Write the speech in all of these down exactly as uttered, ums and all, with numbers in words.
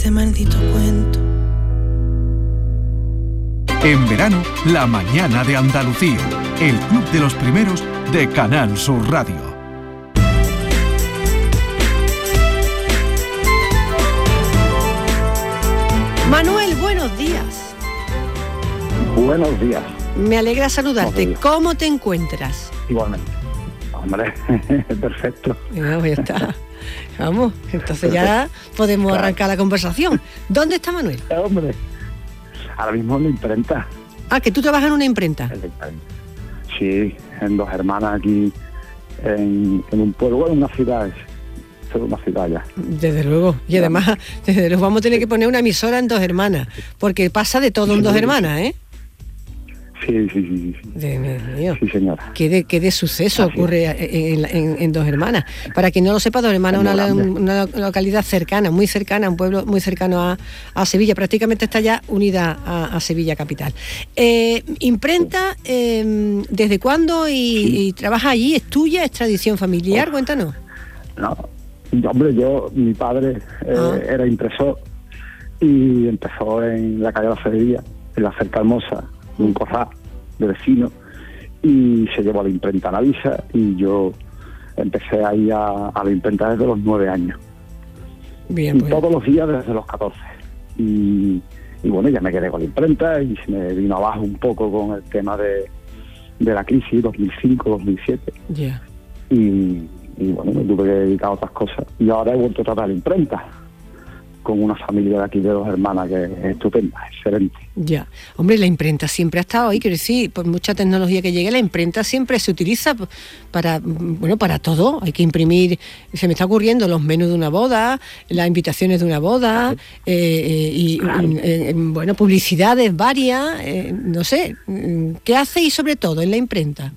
este maldito cuento. En verano, La Mañana de Andalucía, el club de los primeros de Canal Sur Radio. Manuel, buenos días. Buenos días. Me alegra saludarte. ¿Cómo te encuentras? Igualmente. Hombre, perfecto. No, ya está. Vamos, entonces ya podemos arrancar la conversación. ¿Dónde está Manuel? Eh, hombre, ahora mismo en la imprenta. Ah, que tú trabajas en una imprenta. En la imprenta. Sí, en Dos Hermanas aquí, en, en un pueblo, bueno, en una ciudad, es una ciudad ya. Desde luego, y además, desde luego vamos a tener que poner una emisora en Dos Hermanas, porque pasa de todo en Dos Hermanas, ¿eh? Sí, sí, sí, sí. Dios mío. Sí, señora. ¿Qué de, qué de suceso Así ocurre en, en, en Dos Hermanas? Para quien no lo sepa, Dos Hermanas es una, una localidad cercana, muy cercana, un pueblo muy cercano a, a Sevilla, prácticamente está ya unida a, a Sevilla capital. Eh, imprenta, eh, ¿desde cuándo y, sí. y trabaja allí? ¿Es tuya? ¿Es tradición familiar? Oh. Cuéntanos. No, hombre, yo, mi padre eh, ah. era impresor y empezó en la calle de la Sevilla, en la Cerca Hermosa, un corral de vecino, y se llevó a la imprenta Navisa, y yo empecé ahí a, a la imprenta desde los nueve años. Bien, pues. Todos los días desde los catorce. Y, y bueno, ya me quedé con la imprenta y se me vino abajo un poco con el tema de, de la crisis dos mil cinco dos mil siete. Ya. Yeah. Y, y bueno, me tuve que dedicar a otras cosas. Y ahora he vuelto a tratar la imprenta con una familia de aquí de Dos Hermanas que es estupenda, excelente. Ya, hombre, la imprenta siempre ha estado ahí, quiero decir, por mucha tecnología que llegue, la imprenta siempre se utiliza para, bueno, para todo. Hay que imprimir, se me está ocurriendo los menús de una boda, las invitaciones de una boda, claro. eh, y, claro. eh, bueno, publicidades varias, eh, no sé, ¿qué hacéis sobre todo en la imprenta?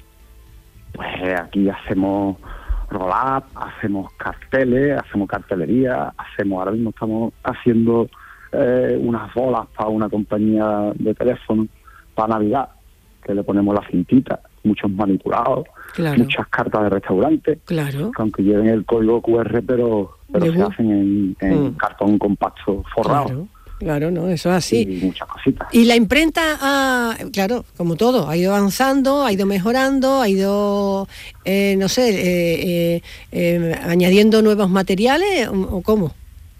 Pues aquí hacemos roll-up, hacemos carteles, hacemos cartelería, hacemos, ahora mismo estamos haciendo eh, unas bolas para una compañía de teléfono para Navidad, que le ponemos la cintita, muchos manipulados, claro. muchas cartas de restaurante, claro. que aunque lleven el código cu erre, pero, pero se hacen en, en mm. cartón compacto forrado. Claro. Claro, no, eso es así. Y muchas cositas. Y la imprenta, ha, claro, como todo, ha ido avanzando, ha ido mejorando, ha ido, eh, no sé, eh, eh, eh, añadiendo nuevos materiales, o, o cómo.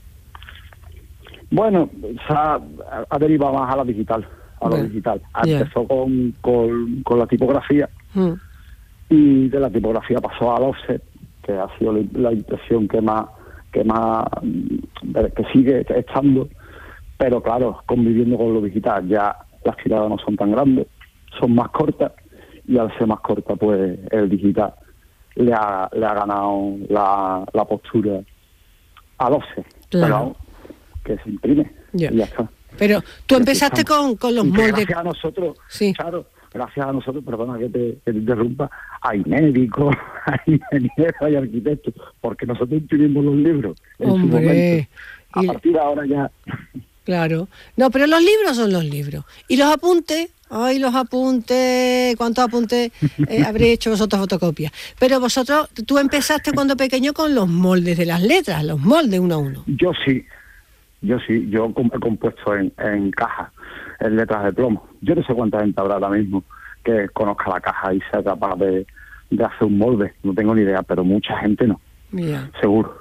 Bueno, se ha, ha derivado más a la digital, a bueno, lo digital. Yeah. Empezó con, con, con la tipografía mm. y de la tipografía pasó al offset, que ha sido la, la impresión que más, que más, que sigue estando. Pero claro, conviviendo con lo digital, ya las tiradas no son tan grandes, son más cortas, y al ser más corta, pues el digital le ha, le ha ganado la, la postura al offset, claro. Pero que se imprime, yeah. y ya está. Pero tú empezaste con, con los moldes. Gracias a nosotros, sí. claro, gracias a nosotros, perdona que te, que te interrumpa, hay médicos, hay ingenieros, hay arquitectos, porque nosotros imprimimos los libros en Hombre. su momento. A y... partir de ahora ya... Claro. No, pero los libros son los libros. Y los apuntes, ay, los apuntes, ¿cuántos apuntes eh, habréis hecho vosotros fotocopias? Pero vosotros, tú empezaste cuando pequeño con los moldes de las letras, los moldes uno a uno. Yo sí, yo sí, yo he compuesto en, en cajas, en letras de plomo. Yo no sé cuánta gente habrá ahora mismo que conozca la caja y sea capaz de, de hacer un molde, no tengo ni idea, pero mucha gente no, yeah. seguro.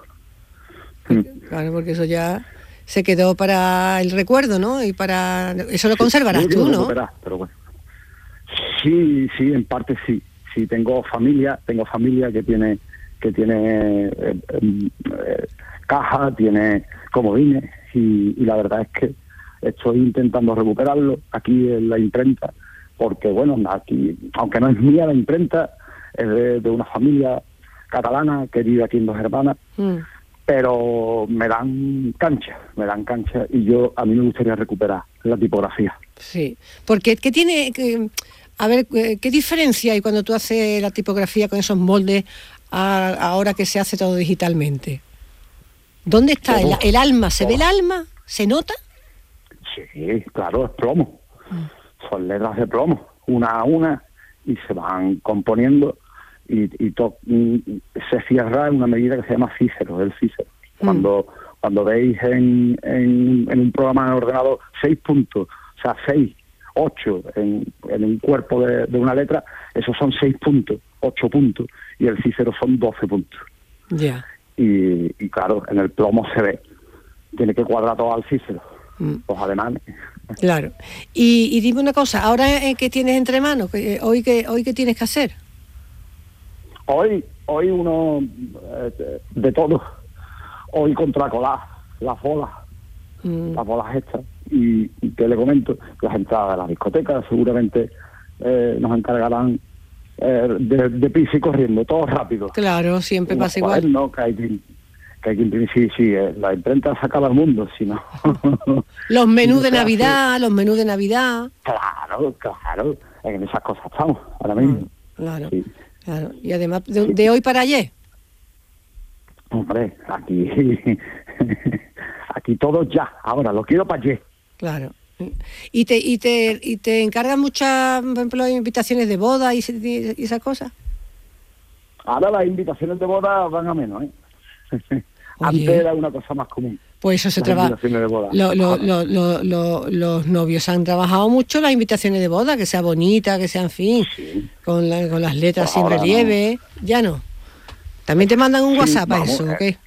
Claro, porque eso ya... se quedó para el recuerdo, ¿no? Y para eso lo conservarás sí, tú, ¿no? Pero bueno. Sí, sí, en parte sí. Sí, tengo familia, tengo familia que tiene que tiene eh, eh, caja, tiene comodines, y, y la verdad es que estoy intentando recuperarlo aquí en la imprenta, porque bueno, aquí, aunque no es mía la imprenta, es de, de una familia catalana que vive aquí en Dos Hermanas. Mm. Pero me dan cancha, me dan cancha y yo, a mí me gustaría recuperar la tipografía. Sí, porque ¿qué tiene, que, a ver, qué diferencia hay cuando tú haces la tipografía con esos moldes a, ahora que se hace todo digitalmente? ¿Dónde está el, el alma? ¿Se ve el alma? ¿Se nota? Sí, claro, es plomo. Mm. Son letras de plomo, una a una, y se van componiendo. Y, y, to, y se cierra en una medida que se llama cícero, el cícero. Mm. Cuando cuando veis en, en, en un programa de ordenador seis puntos, o sea, seis, ocho en, en un cuerpo de, de una letra, esos son seis puntos, ocho puntos, y el Cícero son doce puntos. Ya. Yeah. Y, y claro, en el plomo se ve, tiene que cuadrar todo al Cícero, mm. los alemanes. Claro. Y, y dime una cosa, ahora ¿qué tienes entre manos? ¿Hoy qué, hoy qué tienes que hacer? Hoy, hoy uno eh, de todo. Hoy contracolar las bolas, mm. las bolas estas. Y, y que le comento, las entradas de las discotecas seguramente eh, nos encargarán eh, de, de pisa y corriendo, todo rápido. Claro, siempre pasa igual. No, que hay que, que hay que imprimir, sí, sí, eh, la imprenta se acaba el mundo, si no. Los menús de Navidad, los menús de Navidad. Claro, claro, en esas cosas estamos ahora mismo. Claro, sí. Claro. Y además, de, de hoy para ayer. Hombre, aquí aquí todo ya, ahora lo quiero para ayer. Claro. ¿Y te y te y te encargan muchas, por ejemplo, invitaciones de boda y, y, y esas cosas? Ahora las invitaciones de boda van a menos, ¿eh? Antes era una cosa más común. Pues eso se trabaja. Lo, lo, lo, lo, lo, los novios han trabajado mucho las invitaciones de boda, que sea bonita, que sea en fin, sí. con, la, con las letras pues sin relieve. No. Ya no. ¿También te mandan un sí, WhatsApp para eso, o qué?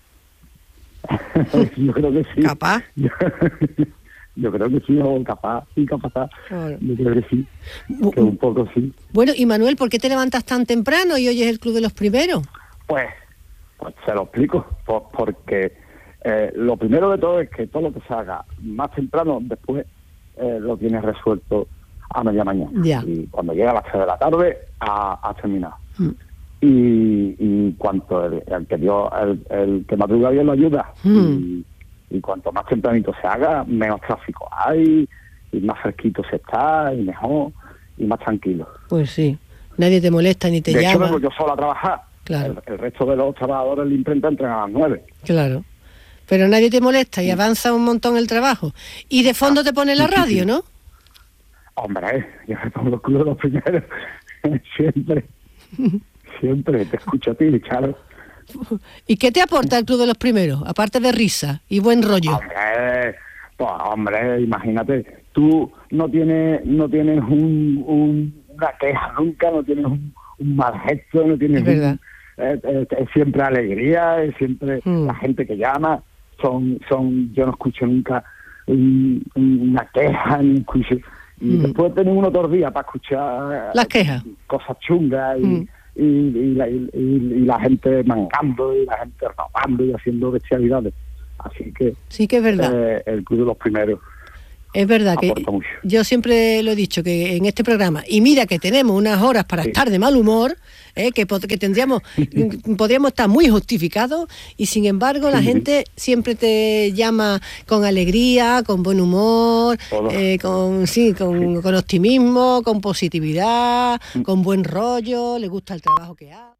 Yo creo que sí. ¿Capaz? Yo, yo creo que sí, o capaz, sí, capaz. Claro. Yo creo que sí, que un poco sí. Bueno, y Manuel, ¿por qué te levantas tan temprano y oyes el Club de los Primeros? Pues, pues se lo explico, por, porque eh, lo primero de todo es que todo lo que se haga más temprano, después eh, lo tienes resuelto a media mañana. Ya. Y cuando llega a las tres de la tarde, ha, ha terminado. Mm. Y, y cuanto el, el que dio el, el que madruga bien lo ayuda mm. y, y cuanto más tempranito se haga, menos tráfico hay y más fresquito se está y mejor y más tranquilo. Pues sí, nadie te molesta ni te de llama. De hecho, me voy yo solo a trabajar. Claro. El, el resto de los trabajadores de la imprenta entran a las nueve. Claro, pero nadie te molesta y avanza un montón el trabajo. Y de fondo te pone la radio, ¿no? Hombre, yo me pongo el Club de los Primeros siempre. Siempre te escucho a ti, Charo. ¿Y qué te aporta el Club de los Primeros? Aparte de risa y buen rollo. Hombre, pues, hombre, imagínate, tú no tienes no tienes un, un, una queja nunca, no tienes un, un mal gesto, no tienes... Es verdad. Un, eh, eh, es siempre alegría, es siempre mm. la gente que llama, son son yo no escucho nunca un, una queja, ni escucho... Y mm. después tenés uno otro día para escuchar... Las quejas. Cosas chungas y... Mm. Y, y, la, y, y la gente mangando y la gente robando y haciendo bestialidades. Así que sí que es verdad. Eh, el Club de los Primeros es verdad que mucho. Yo siempre lo he dicho que en este programa, y mira que tenemos unas horas para sí. estar de mal humor, eh, que, que tendríamos podríamos estar muy justificados, y sin embargo la sí. gente siempre te llama con alegría, con buen humor, eh, con sí, con, sí. con optimismo, con positividad, sí. con buen rollo, le gusta el trabajo que hace.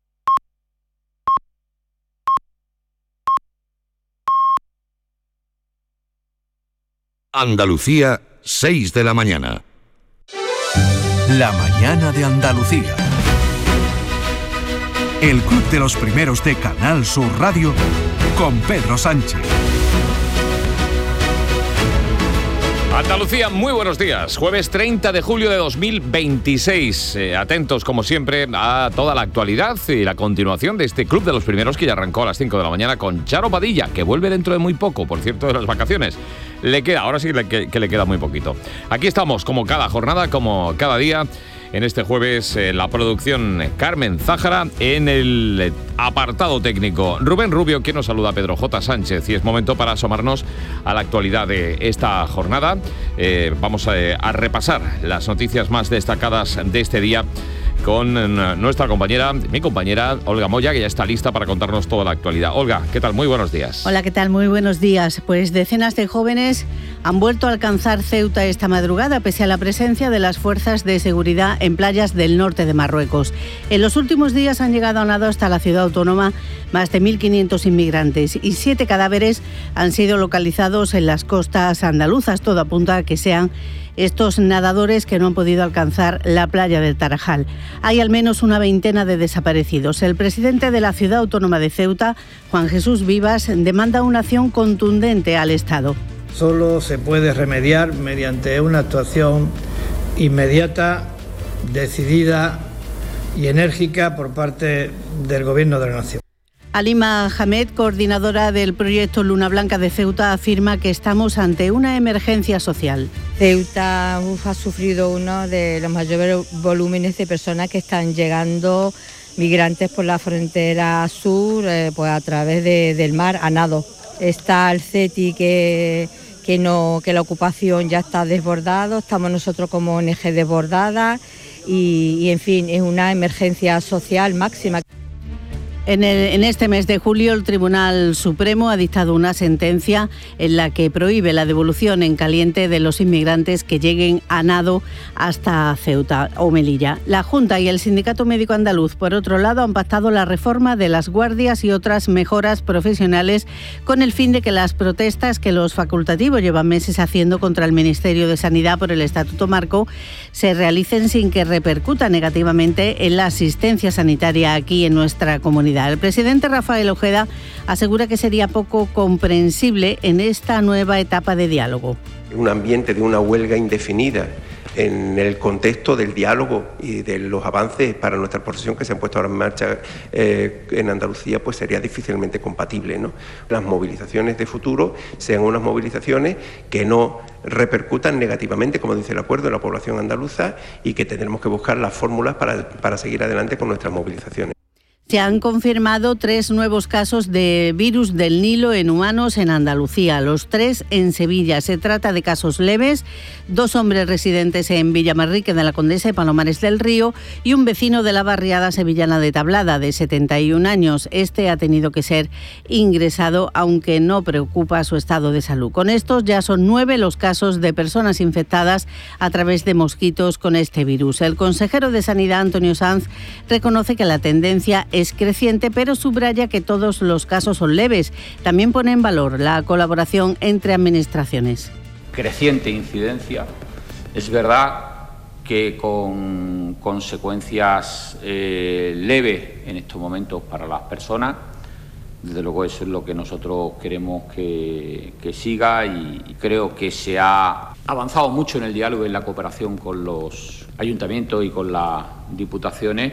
Andalucía, seis de la mañana. La mañana de Andalucía. El Club de los Primeros de Canal Sur Radio con Pedro Sánchez. Andalucía, muy buenos días. Jueves treinta de julio de dos mil veintiséis. Eh, atentos, como siempre, a toda la actualidad y la continuación de este Club de los Primeros que ya arrancó a las cinco de la mañana con Charo Padilla, que vuelve dentro de muy poco, por cierto, de las vacaciones. Le queda, ahora sí que, que le queda muy poquito. Aquí estamos, como cada jornada, como cada día. En este jueves, eh, la producción Carmen Zájara, en el apartado técnico Rubén Rubio, quien nos saluda Pedro J. Sánchez, y es momento para asomarnos a la actualidad de esta jornada. Eh, vamos a, a repasar las noticias más destacadas de este día con nuestra compañera, mi compañera Olga Moya, que ya está lista para contarnos toda la actualidad. Olga, ¿qué tal? Muy buenos días. Hola, ¿qué tal? Muy buenos días. Pues decenas de jóvenes han vuelto a alcanzar Ceuta esta madrugada, pese a la presencia de las fuerzas de seguridad en playas del norte de Marruecos. En los últimos días han llegado a nado hasta la ciudad autónoma más de mil quinientos inmigrantes y siete cadáveres han sido localizados en las costas andaluzas. Todo apunta a que sean estos nadadores que no han podido alcanzar la playa del Tarajal. Hay al menos una veintena de desaparecidos. El presidente de la Ciudad Autónoma de Ceuta, Juan Jesús Vivas, demanda una acción contundente al Estado. Solo se puede remediar mediante una actuación inmediata, decidida y enérgica por parte del Gobierno de la Nación. Halima Hamed, coordinadora del proyecto Luna Blanca de Ceuta, afirma que estamos ante una emergencia social. Ceuta uf, ha sufrido uno de los mayores volúmenes de personas que están llegando, migrantes por la frontera sur, eh, pues a través de, del mar a nado. Está el CETI que, que, no, que la ocupación ya está desbordado, estamos nosotros como O N G desbordada y, y en fin, es una emergencia social máxima. En, el, en este mes de julio, el Tribunal Supremo ha dictado una sentencia en la que prohíbe la devolución en caliente de los inmigrantes que lleguen a nado hasta Ceuta o Melilla. La Junta y el Sindicato Médico Andaluz, por otro lado, han pactado la reforma de las guardias y otras mejoras profesionales con el fin de que las protestas que los facultativos llevan meses haciendo contra el Ministerio de Sanidad por el Estatuto Marco se realicen sin que repercuta negativamente en la asistencia sanitaria aquí en nuestra comunidad. El presidente Rafael Ojeda asegura que sería poco comprensible en esta nueva etapa de diálogo. Un ambiente de una huelga indefinida en el contexto del diálogo y de los avances para nuestra profesión que se han puesto ahora en marcha eh, en Andalucía, pues sería difícilmente compatible, ¿no? Las movilizaciones de futuro sean unas movilizaciones que no repercutan negativamente, como dice el acuerdo, en la población andaluza y que tendremos que buscar las fórmulas para, para seguir adelante con nuestras movilizaciones. Se han confirmado tres nuevos casos de virus del Nilo en humanos en Andalucía, los tres en Sevilla. Se trata de casos leves, dos hombres residentes en Villamarrique de la Condesa y Palomares del Río y un vecino de la barriada sevillana de Tablada, de setenta y un años. Este ha tenido que ser ingresado, aunque no preocupa su estado de salud. Con estos ya son nueve los casos de personas infectadas a través de mosquitos con este virus. El consejero de Sanidad, Antonio Sanz, reconoce que la tendencia es creciente, pero subraya que todos los casos son leves. También pone en valor la colaboración entre administraciones. Creciente incidencia. Es verdad que con consecuencias eh, leves en estos momentos para las personas. Desde luego eso es lo que nosotros queremos que, que siga y, y creo que se ha avanzado mucho en el diálogo y en la cooperación con los ayuntamientos y con las diputaciones.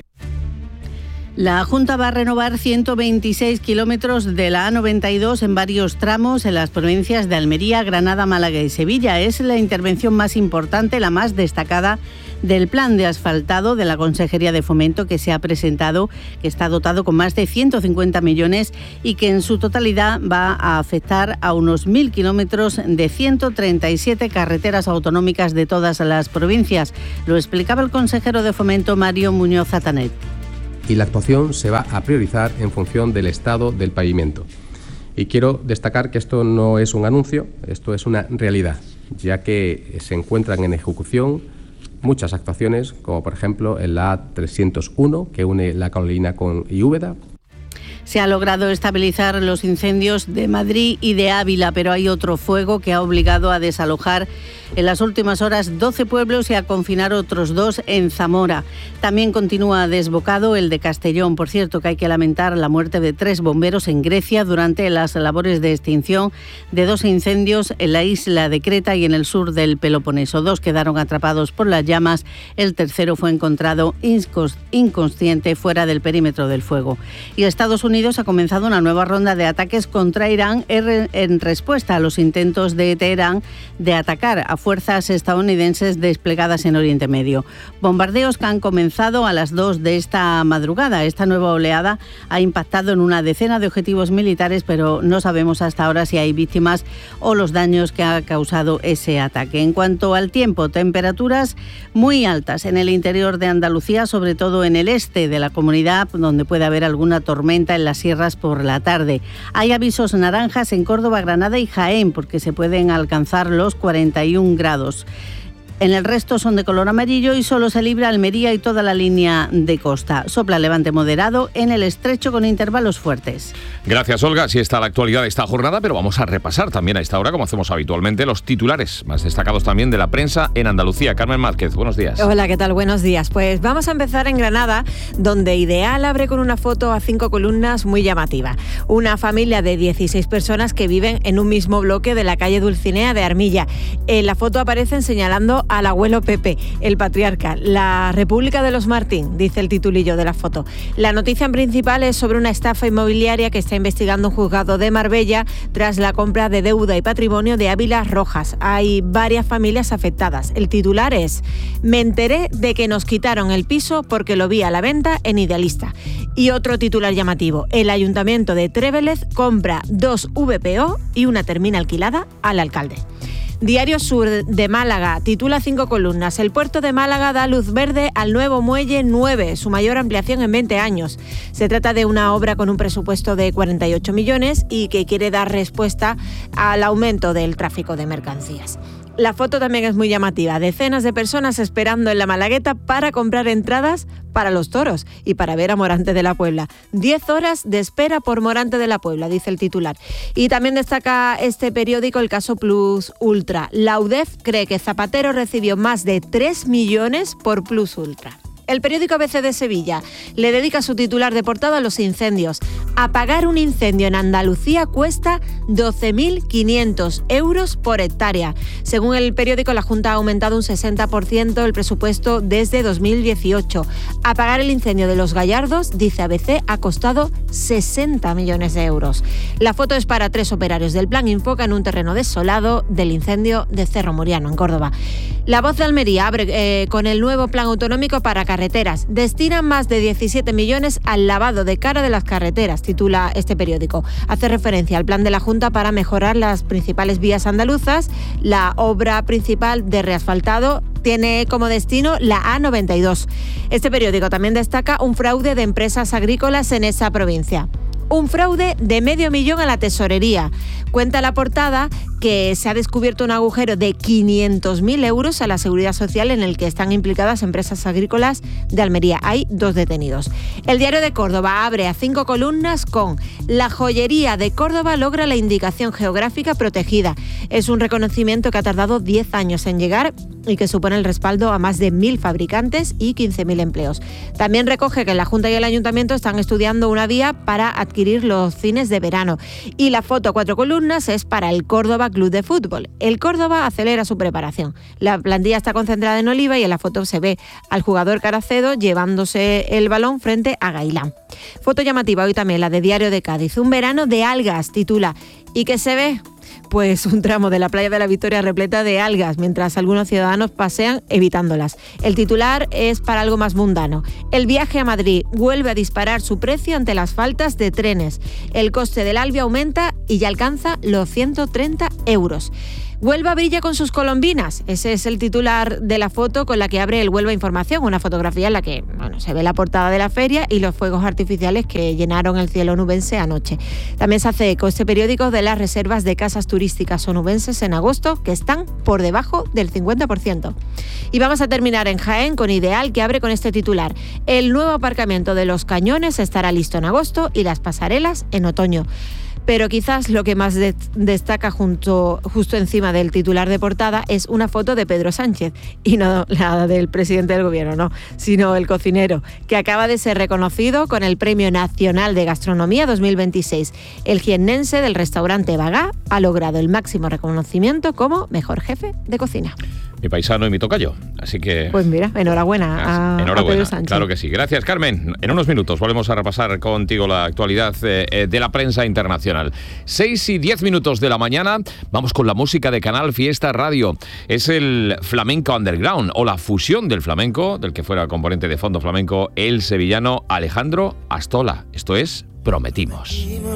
La Junta va a renovar ciento veintiséis kilómetros de la A noventa y dos en varios tramos en las provincias de Almería, Granada, Málaga y Sevilla. Es la intervención más importante, la más destacada del plan de asfaltado de la Consejería de Fomento que se ha presentado, que está dotado con más de ciento cincuenta millones y que en su totalidad va a afectar a unos mil kilómetros de ciento treinta y siete carreteras autonómicas de todas las provincias. Lo explicaba el consejero de Fomento, Mario Muñoz Atanet. Y la actuación se va a priorizar en función del estado del pavimento. Y quiero destacar que esto no es un anuncio, esto es una realidad, ya que se encuentran en ejecución muchas actuaciones, como por ejemplo en la A trescientos uno, que une La Carolina con Úbeda. Se ha logrado estabilizar los incendios de Madrid y de Ávila, pero hay otro fuego que ha obligado a desalojar en las últimas horas doce pueblos y a confinar otros dos en Zamora. También continúa desbocado el de Castellón. Por cierto, que hay que lamentar la muerte de tres bomberos en Grecia durante las labores de extinción de dos incendios en la isla de Creta y en el sur del Peloponeso. Dos quedaron atrapados por las llamas, el tercero fue encontrado inconsciente fuera del perímetro del fuego. Y Estados Unidos ha comenzado una nueva ronda de ataques contra Irán en respuesta a los intentos de Teherán de atacar a fuerzas estadounidenses desplegadas en Oriente Medio. Bombardeos que han comenzado a las dos de esta madrugada. Esta nueva oleada ha impactado en una decena de objetivos militares, pero no sabemos hasta ahora si hay víctimas o los daños que ha causado ese ataque. En cuanto al tiempo, temperaturas muy altas en el interior de Andalucía, sobre todo en el este de la comunidad, donde puede haber alguna tormenta en las sierras por la tarde. Hay avisos naranjas en Córdoba, Granada y Jaén, porque se pueden alcanzar los cuarenta y un grados. En el resto son de color amarillo y solo se libra Almería y toda la línea de costa. Sopla levante moderado en el estrecho con intervalos fuertes. Gracias, Olga. Así está la actualidad de esta jornada, pero vamos a repasar también a esta hora, como hacemos habitualmente, los titulares más destacados también de la prensa en Andalucía. Carmen Márquez, buenos días. Hola, ¿qué tal? Buenos días. Pues vamos a empezar en Granada, donde Ideal abre con una foto a cinco columnas muy llamativa. Una familia de dieciséis personas que viven en un mismo bloque de la calle Dulcinea de Armilla. En la foto aparecen señalando al abuelo Pepe, el patriarca. La República de los Martín, dice el titulillo de la foto. La noticia principal es sobre una estafa inmobiliaria que está investigando un juzgado de Marbella tras la compra de deuda y patrimonio de Ávila Rojas. Hay varias familias afectadas. El titular es: me enteré de que nos quitaron el piso porque lo vi a la venta en Idealista. Y otro titular llamativo: el Ayuntamiento de Trévelez compra dos V P O y una termina alquilada al alcalde. Diario Sur de Málaga titula cinco columnas. El puerto de Málaga da luz verde al nuevo Muelle nueve, su mayor ampliación en veinte años. Se trata de una obra con un presupuesto de cuarenta y ocho millones y que quiere dar respuesta al aumento del tráfico de mercancías. La foto también es muy llamativa. Decenas de personas esperando en la Malagueta para comprar entradas para los toros y para ver a Morante de la Puebla. Diez horas de espera por Morante de la Puebla, dice el titular. Y también destaca este periódico el caso Plus Ultra. La U D E F cree que Zapatero recibió más de tres millones por Plus Ultra. El periódico A B C de Sevilla le dedica su titular de portada a los incendios. Apagar un incendio en Andalucía cuesta doce mil quinientos euros por hectárea. Según el periódico, la Junta ha aumentado un sesenta por ciento el presupuesto desde dos mil dieciocho. Apagar el incendio de Los Gallardos, dice A B C, ha costado sesenta millones de euros. La foto es para tres operarios del Plan Infoca en un terreno desolado del incendio de Cerro Moriano, en Córdoba. La Voz de Almería abre eh, con el nuevo plan autonómico para carreteras. Destinan más de diecisiete millones al lavado de cara de las carreteras, titula este periódico. Hace referencia al plan de la Junta para mejorar las principales vías andaluzas. La obra principal de reasfaltado tiene como destino la A noventa y dos. Este periódico también destaca un fraude de empresas agrícolas en esa provincia. Un fraude de medio millón a la tesorería. Cuenta la portada que se ha descubierto un agujero de quinientos mil euros a la Seguridad Social en el que están implicadas empresas agrícolas de Almería. Hay dos detenidos. El Diario de Córdoba abre a cinco columnas con: la joyería de Córdoba logra la indicación geográfica protegida. Es un reconocimiento que ha tardado diez años en llegar y que supone el respaldo a más de mil fabricantes y quince mil empleos. También recoge que la Junta y el Ayuntamiento están estudiando una vía para adquirir los cines de verano. Y la foto a cuatro columnas es para el Córdoba Club de Fútbol. El Córdoba acelera su preparación. La plantilla está concentrada en Oliva y en la foto se ve al jugador Caracedo llevándose el balón frente a Gailán. Foto llamativa hoy también la de Diario de Cádiz. Un verano de algas, titula. ¿Y qué se ve? Pues un tramo de la playa de la Victoria repleta de algas, mientras algunos ciudadanos pasean evitándolas. El titular es para algo más mundano. El viaje a Madrid vuelve a disparar su precio ante las faltas de trenes. El coste del Alvia aumenta y ya alcanza los ciento treinta euros. Huelva brilla con sus colombinas. Ese es el titular de la foto con la que abre el Huelva Información, una fotografía en la que bueno, se ve la portada de la feria y los fuegos artificiales que llenaron el cielo onubense anoche. También se hace eco este periódico de las reservas de casas turísticas onubenses en agosto, que están por debajo del cincuenta por ciento. Y vamos a terminar en Jaén con Ideal, que abre con este titular. El nuevo aparcamiento de Los Cañones estará listo en agosto y las pasarelas en otoño. Pero quizás lo que más de- destaca junto, justo encima del titular de portada es una foto de Pedro Sánchez, y no la del presidente del gobierno, no, sino el cocinero, que acaba de ser reconocido con el Premio Nacional de Gastronomía dos mil veintiséis. El jiennense del restaurante Bagá ha logrado el máximo reconocimiento como mejor jefe de cocina. Mi paisano y mi tocayo. Así que... Pues mira, enhorabuena a, a Enhorabuena, Pedro Sánchez. claro que sí. Gracias, Carmen. En unos minutos volvemos a repasar contigo la actualidad eh, eh, de la prensa internacional. Seis y diez minutos de la mañana, vamos con la música de Canal Fiesta Radio. Es el flamenco underground, o la fusión del flamenco, del que fuera componente de fondo flamenco, el sevillano Alejandro Astola. Esto es Prometimos.